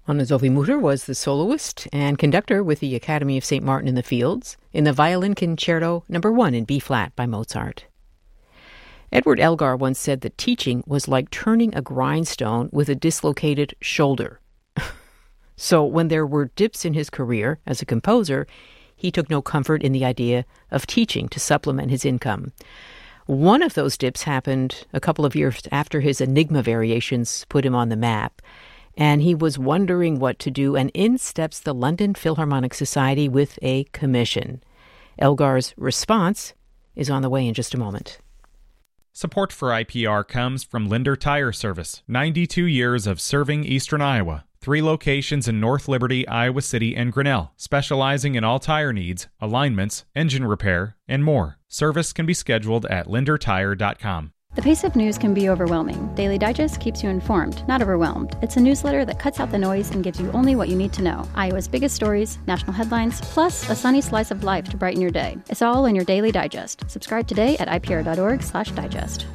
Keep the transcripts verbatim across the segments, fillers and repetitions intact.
Anna Zofi-Mutter was the soloist and conductor with the Academy of Saint Martin in the Fields in the Violin Concerto Number one in B-flat by Mozart. Edward Elgar once said that teaching was like turning a grindstone with a dislocated shoulder. So when there were dips in his career as a composer, he took no comfort in the idea of teaching to supplement his income. One of those dips happened a couple of years after his Enigma variations put him on the map, and he was wondering what to do, and in steps the London Philharmonic Society with a commission. Elgar's response is on the way in just a moment. Support for I P R comes from Linder Tire Service, ninety-two years of serving Eastern Iowa. Three locations in North Liberty, Iowa City, and Grinnell, specializing in all tire needs, alignments, engine repair, and more. Service can be scheduled at linder tire dot com. The pace of news can be overwhelming. Daily Digest keeps you informed, not overwhelmed. It's a newsletter that cuts out the noise and gives you only what you need to know. Iowa's biggest stories, national headlines, plus a sunny slice of life to brighten your day. It's all in your Daily Digest. Subscribe today at I P R dot org slash digest.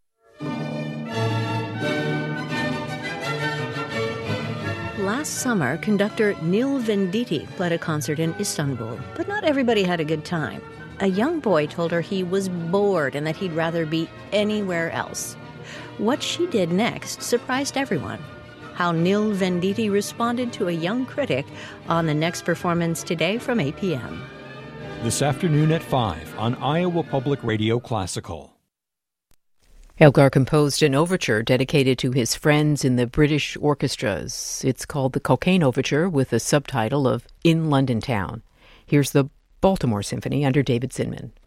Last summer, conductor Neil Venditti played a concert in Istanbul, but not everybody had a good time. A young boy told her he was bored and that he'd rather be anywhere else. What she did next surprised everyone. How Neil Venditti responded to a young critic on the next performance today from eight p.m. This afternoon at five on Iowa Public Radio Classical. Elgar composed an overture dedicated to his friends in the British orchestras. It's called the Cockaigne Overture with the subtitle of In London Town. Here's the Baltimore Symphony under David Zinman.